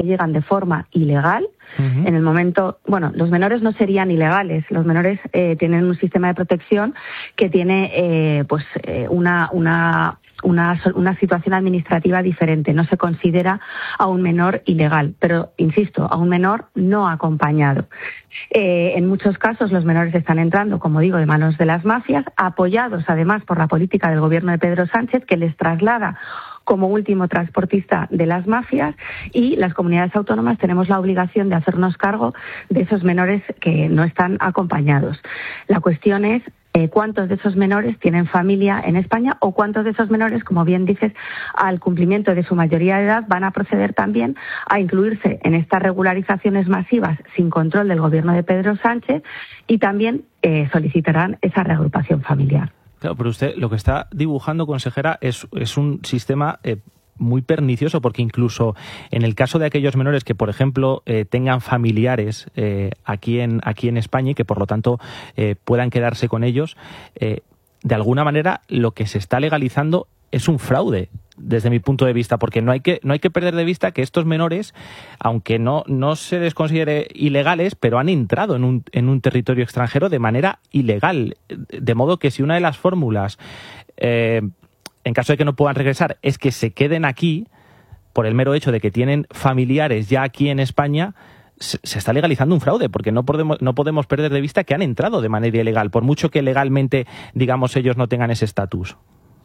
que llegan de forma ilegal. En el momento, los menores no serían ilegales, los menores tienen un sistema de protección que tiene una situación administrativa diferente. No se considera a un menor ilegal, pero, insisto, a un menor no acompañado. En muchos casos los menores están entrando, como digo, de manos de las mafias, apoyados además por la política del gobierno de Pedro Sánchez, que les traslada como último transportista de las mafias, y las comunidades autónomas tenemos la obligación de hacernos cargo de esos menores que no están acompañados. La cuestión es cuántos de esos menores tienen familia en España, o cuántos de esos menores, como bien dices, al cumplimiento de su mayoría de edad van a proceder también a incluirse en estas regularizaciones masivas sin control del gobierno de Pedro Sánchez, y también solicitarán esa reagrupación familiar. Claro, pero usted lo que está dibujando, consejera, es un sistema muy pernicioso, porque incluso en el caso de aquellos menores que, por ejemplo, tengan familiares aquí en España y que, por lo tanto, puedan quedarse con ellos, de alguna manera lo que se está legalizando es un fraude, desde mi punto de vista, porque no hay que perder de vista que estos menores, aunque no se les considere ilegales, pero han entrado en un territorio extranjero de manera ilegal. De modo que si una de las fórmulas, en caso de que no puedan regresar, es que se queden aquí, por el mero hecho de que tienen familiares ya aquí en España, se está legalizando un fraude, porque no podemos perder de vista que han entrado de manera ilegal, por mucho que legalmente, digamos, ellos no tengan ese estatus.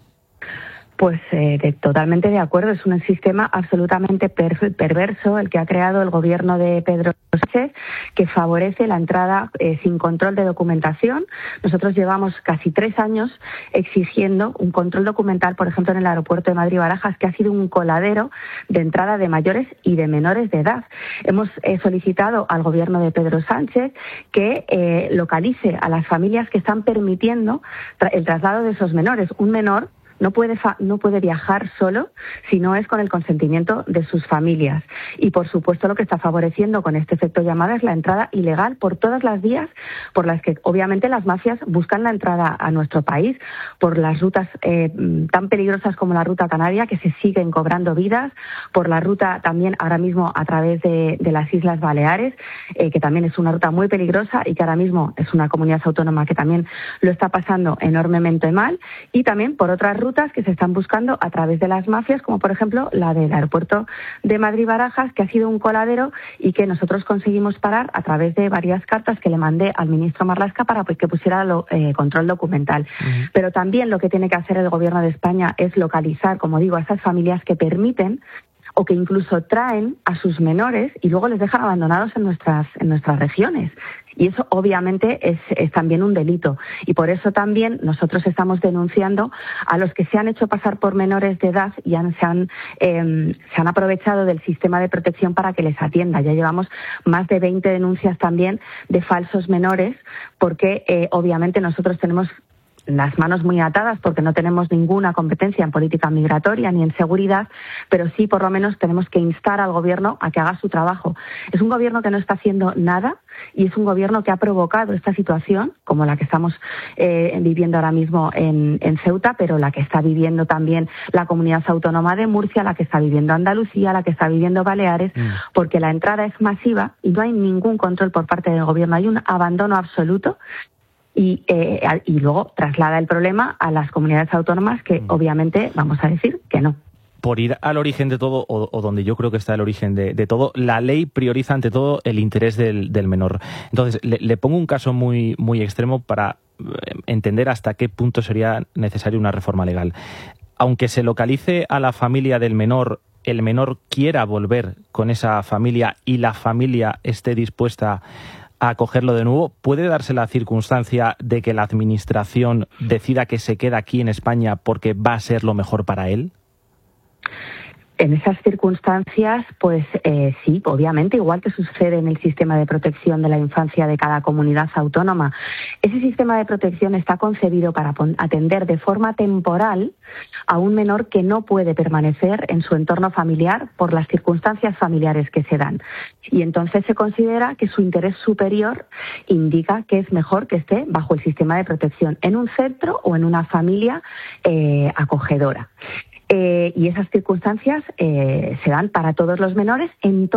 Pues totalmente de acuerdo. Es un sistema absolutamente perverso el que ha creado el gobierno de Pedro Sánchez, que favorece la entrada sin control de documentación. Nosotros llevamos casi 3 años exigiendo un control documental, por ejemplo, en el aeropuerto de Madrid-Barajas, que ha sido un coladero de entrada de mayores y de menores de edad. Hemos solicitado al gobierno de Pedro Sánchez que localice a las familias que están permitiendo el traslado de esos menores. Un menor no puede viajar solo si no es con el consentimiento de sus familias. Y, por supuesto, lo que está favoreciendo con este efecto llamada es la entrada ilegal por todas las vías por las que, obviamente, las mafias buscan la entrada a nuestro país, por las rutas tan peligrosas como la ruta canaria, que se siguen cobrando vidas, por la ruta también ahora mismo a través de las Islas Baleares, que también es una ruta muy peligrosa y que ahora mismo es una comunidad autónoma que también lo está pasando enormemente mal, y también por otras rutas que se están buscando a través de las mafias, como por ejemplo la del aeropuerto de Madrid-Barajas, que ha sido un coladero y que nosotros conseguimos parar a través de varias cartas que le mandé al ministro Marlaska para que pusiera control documental. Pero también lo que tiene que hacer el gobierno de España es localizar, como digo, a esas familias que permiten o que incluso traen a sus menores y luego les dejan abandonados en nuestras regiones. Y eso obviamente es también un delito. Y por eso también nosotros estamos denunciando a los que se han hecho pasar por menores de edad y se han aprovechado del sistema de protección para que les atienda. Ya llevamos más de 20 denuncias también de falsos menores, porque obviamente nosotros tenemos las manos muy atadas porque no tenemos ninguna competencia en política migratoria ni en seguridad, pero sí por lo menos tenemos que instar al gobierno a que haga su trabajo. Es un gobierno que no está haciendo nada y es un gobierno que ha provocado esta situación, como la que estamos viviendo ahora mismo en Ceuta, pero la que está viviendo también la comunidad autónoma de Murcia, la que está viviendo Andalucía, la que está viviendo Baleares, porque la entrada es masiva y no hay ningún control por parte del gobierno, hay un abandono absoluto. Y luego traslada el problema a las comunidades autónomas que obviamente vamos a decir que no. Por ir al origen de todo, o donde yo creo que está el origen de todo, la ley prioriza ante todo el interés del menor. Entonces, le pongo un caso muy, muy extremo para entender hasta qué punto sería necesaria una reforma legal. Aunque se localice a la familia del menor, el menor quiera volver con esa familia y la familia esté dispuesta a acogerlo de nuevo, ¿puede darse la circunstancia de que la administración decida que se queda aquí en España porque va a ser lo mejor para él? En esas circunstancias, pues sí, obviamente, igual que sucede en el sistema de protección de la infancia de cada comunidad autónoma. Ese sistema de protección está concebido para atender de forma temporal a un menor que no puede permanecer en su entorno familiar por las circunstancias familiares que se dan. Y entonces se considera que su interés superior indica que es mejor que esté bajo el sistema de protección, en un centro o en una familia acogedora. Y esas circunstancias se dan para todos los menores en